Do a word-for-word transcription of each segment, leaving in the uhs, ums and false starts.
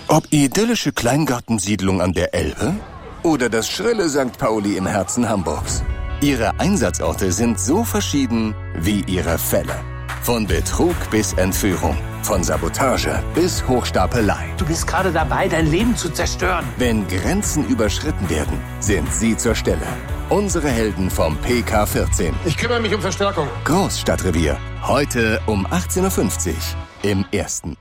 Ob idyllische Kleingartensiedlung an der Elbe oder das schrille Sankt Pauli im Herzen Hamburgs. Ihre Einsatzorte sind so verschieden wie ihre Fälle. Von Betrug bis Entführung, von Sabotage bis Hochstapelei. Du bist gerade dabei, dein Leben zu zerstören. Wenn Grenzen überschritten werden, sind sie zur Stelle. Unsere Helden vom P K vierzehn. Ich kümmere mich um Verstärkung. Großstadtrevier. Heute um achtzehn Uhr fünfzig im Ersten.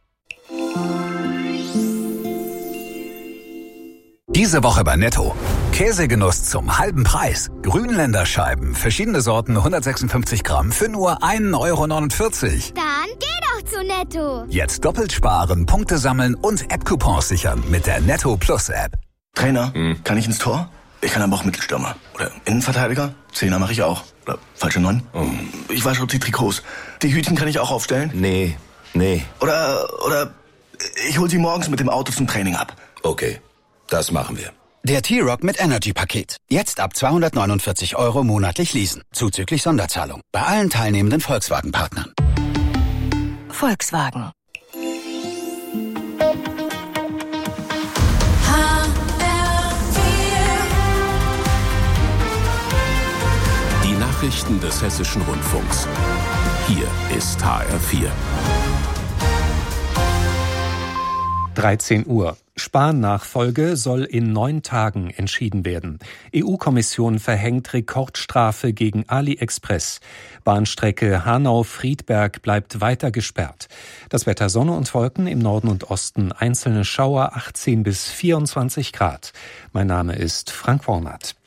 Diese Woche bei Netto. Käsegenuss zum halben Preis. Grünländer Scheiben, verschiedene Sorten, hundertsechsundfünfzig Gramm für nur ein Euro neunundvierzig. Dann geh doch zu Netto. Jetzt doppelt sparen, Punkte sammeln und App-Coupons sichern mit der Netto Plus App. Trainer, hm. kann ich ins Tor? Ich kann aber auch Mittelstürmer. Oder Innenverteidiger? Zehner mache ich auch. Oder falsche Neun? Oh. Ich wasche die Trikots. Die Hütchen kann ich auch aufstellen? Nee, nee. Oder, oder ich hol sie morgens mit dem Auto zum Training ab. Okay, das machen wir. Der T-Rock mit Energy-Paket. Jetzt ab zweihundertneunundvierzig Euro monatlich leasen. Zuzüglich Sonderzahlung. Bei allen teilnehmenden Volkswagen-Partnern. Volkswagen. Die Nachrichten des Hessischen Rundfunks. Hier ist H R vier. dreizehn Uhr. Spahn-Nachfolge soll in neun Tagen entschieden werden. E U-Kommission verhängt Rekordstrafe gegen AliExpress. Bahnstrecke Hanau-Friedberg bleibt weiter gesperrt. Das Wetter: Sonne und Wolken, im Norden und Osten einzelne Schauer, achtzehn bis vierundzwanzig Grad. Mein Name ist Frank Wornert.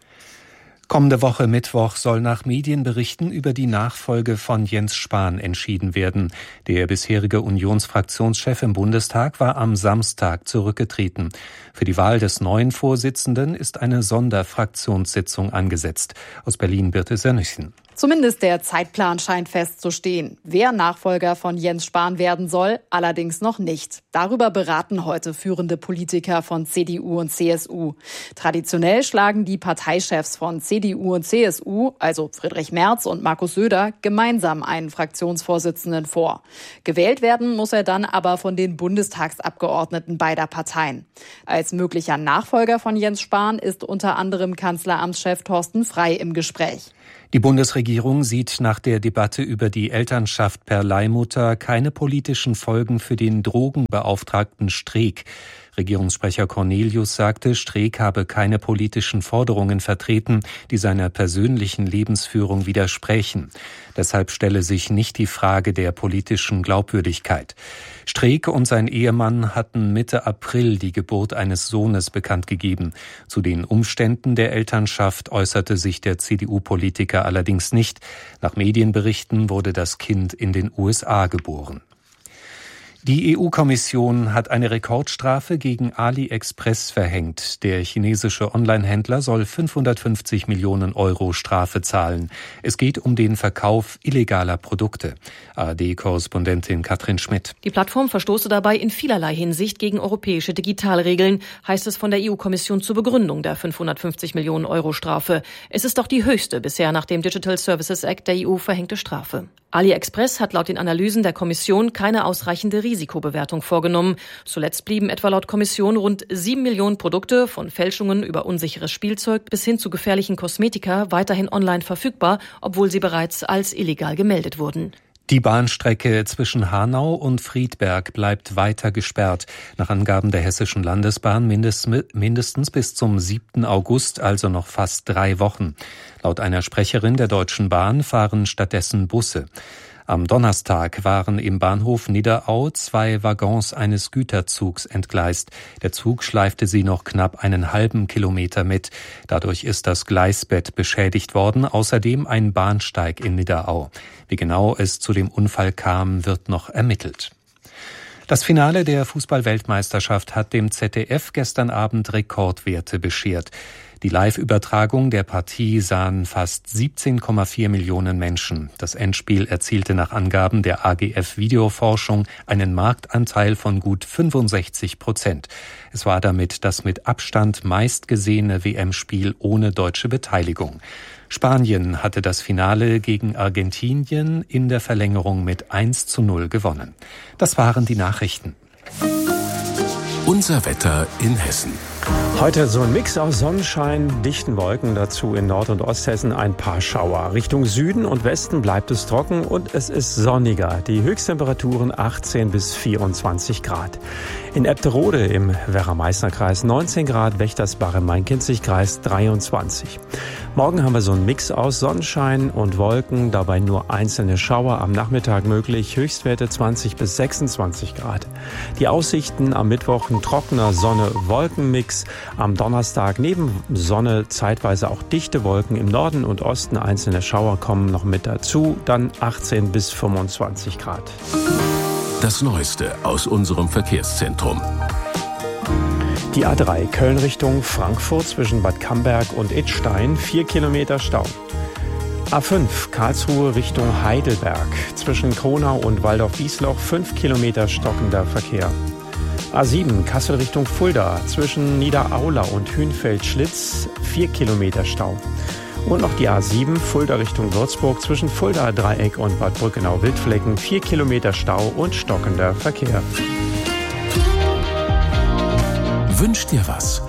Kommende Woche Mittwoch soll nach Medienberichten über die Nachfolge von Jens Spahn entschieden werden. Der bisherige Unionsfraktionschef im Bundestag war am Samstag zurückgetreten. Für die Wahl des neuen Vorsitzenden ist eine Sonderfraktionssitzung angesetzt. Aus Berlin Birte Sernüchen. Zumindest der Zeitplan scheint festzustehen. Wer Nachfolger von Jens Spahn werden soll, allerdings noch nicht. Darüber beraten heute führende Politiker von C D U und C S U. Traditionell schlagen die Parteichefs von C D U und C S U, also Friedrich Merz und Markus Söder, gemeinsam einen Fraktionsvorsitzenden vor. Gewählt werden muss er dann aber von den Bundestagsabgeordneten beider Parteien. Als möglicher Nachfolger von Jens Spahn ist unter anderem Kanzleramtschef Thorsten Frey im Gespräch. Die Bundesregierung sieht nach der Debatte über die Elternschaft per Leihmutter keine politischen Folgen für den Drogenbeauftragten Streeck. Regierungssprecher Cornelius sagte, Streeck habe keine politischen Forderungen vertreten, die seiner persönlichen Lebensführung widersprächen. Deshalb stelle sich nicht die Frage der politischen Glaubwürdigkeit. Streeck und sein Ehemann hatten Mitte April die Geburt eines Sohnes bekannt gegeben. Zu den Umständen der Elternschaft äußerte sich der C D U-Politiker allerdings nicht. Nach Medienberichten wurde das Kind in den U S A geboren. Die E U-Kommission hat eine Rekordstrafe gegen AliExpress verhängt. Der chinesische Online-Händler soll fünfhundertfünfzig Millionen Euro Strafe zahlen. Es geht um den Verkauf illegaler Produkte. A R D-Korrespondentin Katrin Schmidt. Die Plattform verstoße dabei in vielerlei Hinsicht gegen europäische Digitalregeln, heißt es von der E U-Kommission zur Begründung der fünfhundertfünfzig Millionen Euro Strafe. Es ist doch die höchste bisher nach dem Digital Services Act der E U verhängte Strafe. AliExpress hat laut den Analysen der Kommission keine ausreichende Risikobewertung vorgenommen. Zuletzt blieben etwa laut Kommission rund sieben Millionen Produkte, von Fälschungen über unsicheres Spielzeug bis hin zu gefährlichen Kosmetika, weiterhin online verfügbar, obwohl sie bereits als illegal gemeldet wurden. Die Bahnstrecke zwischen Hanau und Friedberg bleibt weiter gesperrt. Nach Angaben der Hessischen Landesbahn mindestens bis zum siebten August, also noch fast drei Wochen. Laut einer Sprecherin der Deutschen Bahn fahren stattdessen Busse. Am Donnerstag waren im Bahnhof Nidderau zwei Waggons eines Güterzugs entgleist. Der Zug schleifte sie noch knapp einen halben Kilometer mit. Dadurch ist das Gleisbett beschädigt worden, außerdem ein Bahnsteig in Nidderau. Wie genau es zu dem Unfall kam, wird noch ermittelt. Das Finale der Fußball-Weltmeisterschaft hat dem Z D F gestern Abend Rekordwerte beschert. Die Live-Übertragung der Partie sahen fast siebzehn Komma vier Millionen Menschen. Das Endspiel erzielte nach Angaben der A G F Videoforschung einen Marktanteil von gut fünfundsechzig Prozent. Es war damit das mit Abstand meistgesehene W M-Spiel ohne deutsche Beteiligung. Spanien hatte das Finale gegen Argentinien in der Verlängerung mit eins zu null gewonnen. Das waren die Nachrichten. Unser Wetter in Hessen. Heute so ein Mix aus Sonnenschein, dichten Wolken, dazu in Nord- und Osthessen ein paar Schauer. Richtung Süden und Westen bleibt es trocken und es ist sonniger. Die Höchsttemperaturen achtzehn bis vierundzwanzig Grad. In Ebterode im Werra-Meißner-Kreis neunzehn Grad, Wächtersbach im Main-Kinzig-Kreis dreiundzwanzig. Morgen haben wir so einen Mix aus Sonnenschein und Wolken, dabei nur einzelne Schauer am Nachmittag möglich, Höchstwerte zwanzig bis sechsundzwanzig Grad. Die Aussichten am Mittwoch ein trockener Sonne-Wolken-Mix. Am Donnerstag neben Sonne zeitweise auch dichte Wolken im Norden und Osten. Einzelne Schauer kommen noch mit dazu. Dann achtzehn bis fünfundzwanzig Grad. Das Neueste aus unserem Verkehrszentrum. Die A drei Köln Richtung Frankfurt zwischen Bad Camberg und Idstein. Vier Kilometer Stau. A fünf Karlsruhe Richtung Heidelberg. Zwischen Kronau und Waldorf-Wiesloch. Fünf Kilometer stockender Verkehr. A sieben Kassel Richtung Fulda, zwischen Niederaula und Hünfeld-Schlitz, vier Kilometer Stau. Und noch die A sieben Fulda Richtung Würzburg, zwischen Fulda Dreieck und Bad Brückenau-Wildflecken, vier Kilometer Stau und stockender Verkehr. Wünsch dir was?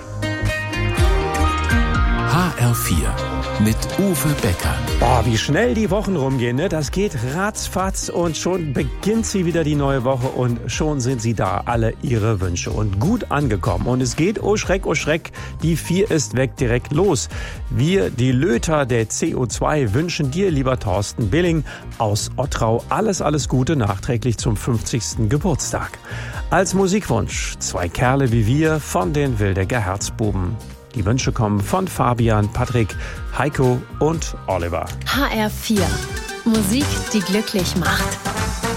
H R vier mit Uwe Becker. Boah, wie schnell die Wochen rumgehen, ne? Das geht ratzfatz und schon beginnt sie wieder die neue Woche und schon sind sie da, alle ihre Wünsche und gut angekommen. Und es geht, oh Schreck, oh Schreck, die vier ist weg, direkt los. Wir, die Löter der C O zwei, wünschen dir, lieber Thorsten Billing aus Ottrau, alles, alles Gute nachträglich zum fünfzigsten Geburtstag. Als Musikwunsch zwei Kerle wie wir von den Wildecker Herzbuben. Die Wünsche kommen von Fabian, Patrick, Heiko und Oliver. H R vier. Musik, die glücklich macht.